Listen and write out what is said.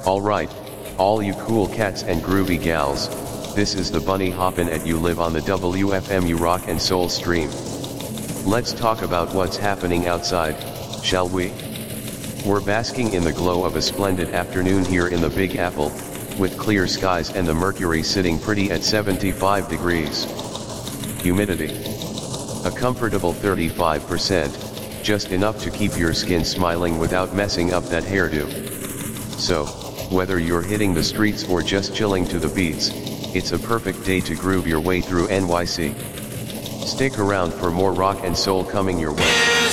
Alright, all you cool cats and groovy gals, this is the Bunny Hoppin' at You Live on the WFMU Rock and Soul stream. Let's talk about what's happening outside, shall we? We're basking in the glow of a splendid afternoon here in the Big Apple, with clear skies and the mercury sitting pretty at 75 degrees. Humidity: a comfortable 35%, just enough to keep your skin smiling without messing up that hairdo. So, whether you're hitting the streets or just chilling to the beats, it's a perfect day to groove your way through NYC. Stick around for more rock and soul coming your way.